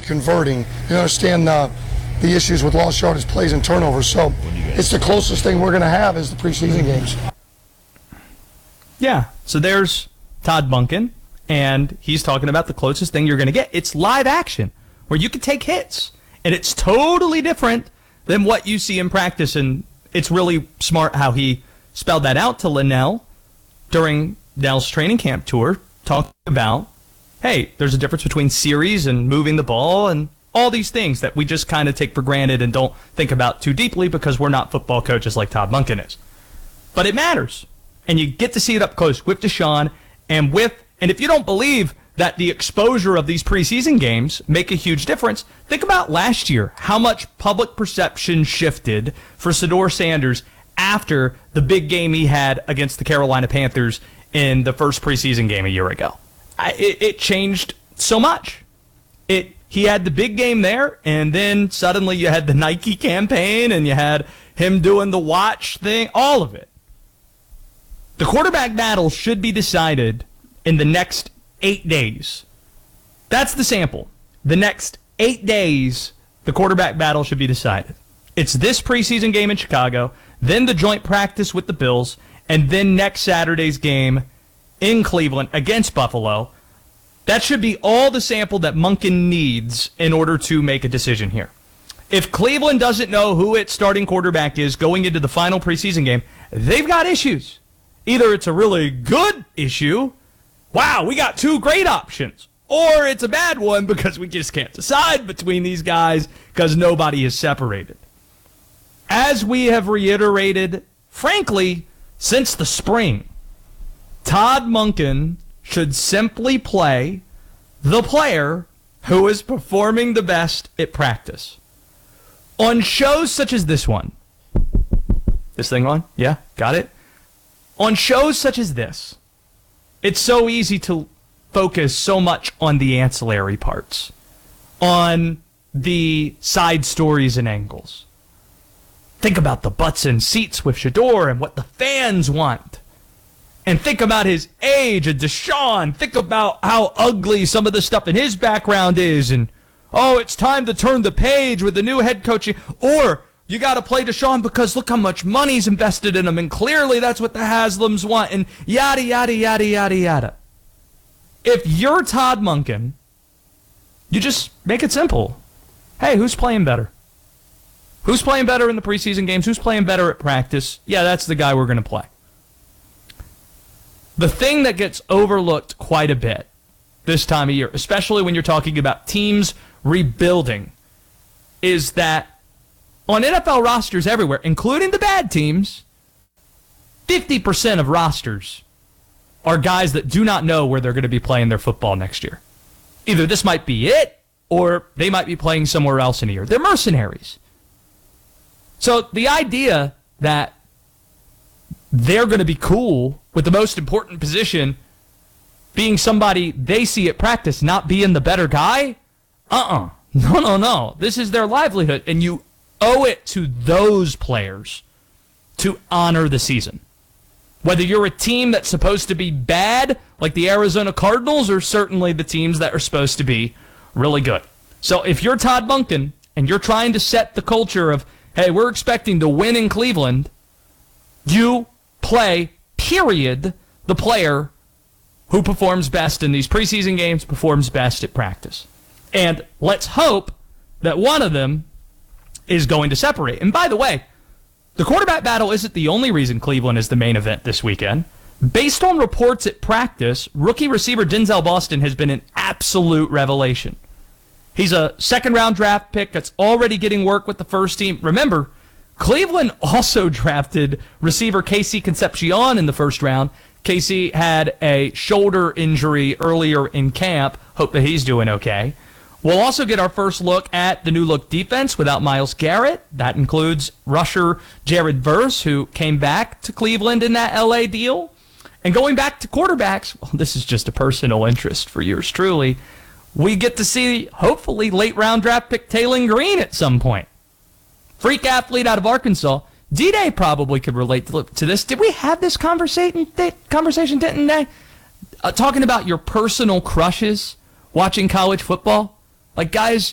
converting. They understand the issues with lost yardage plays and turnovers. So it's the closest thing we're going to have is the preseason games. Yeah, so there's Todd Monken, and he's talking about the closest thing you're going to get. It's live action, where you can take hits, and it's totally different than what you see in practice, and it's really smart how he spelled that out to Linnell during Nell's training camp tour, talking about, hey, there's a difference between series and moving the ball and all these things that we just kind of take for granted and don't think about too deeply because we're not football coaches like Todd Monken is. But it matters. And you get to see it up close with Deshaun and if you don't believe that the exposure of these preseason games make a huge difference, think about last year, how much public perception shifted for Shedeur Sanders after the big game he had against the Carolina Panthers in the first preseason game a year ago. It changed so much. He had the big game there, and then suddenly you had the Nike campaign, and you had him doing the watch thing, all of it. The quarterback battle should be decided in the next 8 days. That's the sample. The next 8 days, the quarterback battle should be decided. It's this preseason game in Chicago, then the joint practice with the Bills, and then next Saturday's game in Cleveland against Buffalo. That should be all the sample that Monken needs in order to make a decision here. If Cleveland doesn't know who its starting quarterback is going into the final preseason game, they've got issues. Either it's a really good issue, wow, we got two great options, or it's a bad one because we just can't decide between these guys because nobody is separated. As we have reiterated, frankly, since the spring, Todd Monken should simply play the player who is performing the best at practice. On shows such as this one. This thing on? Yeah, got it? On shows such as this, it's so easy to focus so much on the ancillary parts, on the side stories and angles. Think about the butts and seats with Shedeur and what the fans want. And think about his age and Deshaun. Think about how ugly some of the stuff in his background is. And, oh, it's time to turn the page with the new head coach. Or you got to play Deshaun because look how much money's invested in him. And clearly that's what the Haslams want. And yada, yada, yada, yada, yada. If you're Todd Monken, you just make it simple. Hey, who's playing better? Who's playing better in the preseason games? Who's playing better at practice? Yeah, that's the guy we're going to play. The thing that gets overlooked quite a bit this time of year, especially when you're talking about teams rebuilding, is that on NFL rosters everywhere, including the bad teams, 50% of rosters are guys that do not know where they're going to be playing their football next year. Either this might be it, or they might be playing somewhere else in a year. They're mercenaries. So the idea that they're going to be cool with the most important position being somebody they see at practice, not being the better guy, No. This is their livelihood, and you owe it to those players to honor the season. Whether you're a team that's supposed to be bad, like the Arizona Cardinals, or certainly the teams that are supposed to be really good. So if you're Todd Monken and you're trying to set the culture of, hey, we're expecting to win in Cleveland, you play, period, the player who performs best in these preseason games, performs best at practice. And let's hope that one of them is going to separate. And by the way, the quarterback battle isn't the only reason Cleveland is the main event this weekend. Based on reports at practice, rookie receiver Denzel Boston has been an absolute revelation. He's a second-round draft pick that's already getting work with the first team. Remember, Cleveland also drafted receiver Casey Concepcion in the first round. Casey had a shoulder injury earlier in camp. Hope that he's doing okay. We'll also get our first look at the new-look defense without Myles Garrett. That includes rusher Jared Verse, who came back to Cleveland in that L.A. deal. And going back to quarterbacks, well, this is just a personal interest for yours truly. We get to see, hopefully, late-round draft pick Taylon Green at some point. Freak athlete out of Arkansas. D-Day probably could relate to this. Did we have this conversation, didn't they? Talking about your personal crushes watching college football. Like, guys